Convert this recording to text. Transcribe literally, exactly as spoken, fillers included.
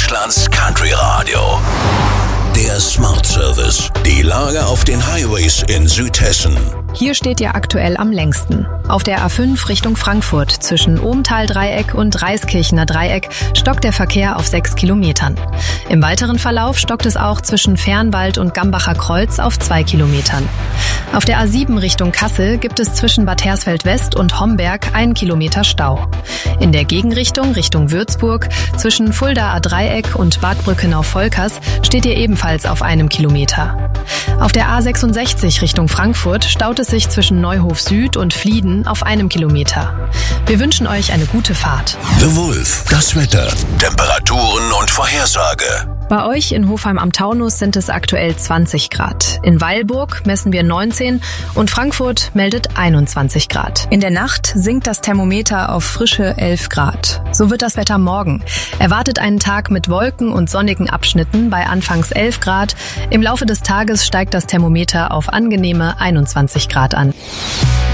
Deutschlands Country Radio. Der Smart Service. Die Lage auf den Highways in Südhessen. Hier steht ihr aktuell am längsten. Auf der A fünf Richtung Frankfurt zwischen Ohmtal-Dreieck und Reiskirchener Dreieck stockt der Verkehr auf sechs Kilometern. Im weiteren Verlauf stockt es auch zwischen Fernwald und Gambacher Kreuz auf zwei Kilometern. Auf der A sieben Richtung Kassel gibt es zwischen Bad Hersfeld West und Homberg einen Kilometer Stau. In der Gegenrichtung Richtung Würzburg zwischen Fuldaer Dreieck und Bad Brückenau-Volkers steht ihr ebenfalls auf einem Kilometer. Auf der A sechsundsechzig Richtung Frankfurt staut es sich zwischen Neuhof Süd und Flieden auf einem Kilometer. Wir wünschen euch eine gute Fahrt. The Wolf, das Wetter, Temperaturen und Vorhersage. Bei euch in Hofheim am Taunus sind es aktuell zwanzig Grad. In Weilburg messen wir neunzehn und Frankfurt meldet einundzwanzig Grad. In der Nacht sinkt das Thermometer auf frische elf Grad. So wird das Wetter morgen. Erwartet einen Tag mit Wolken und sonnigen Abschnitten bei anfangs elf Grad. Im Laufe des Tages steigt das Thermometer auf angenehme einundzwanzig Grad an.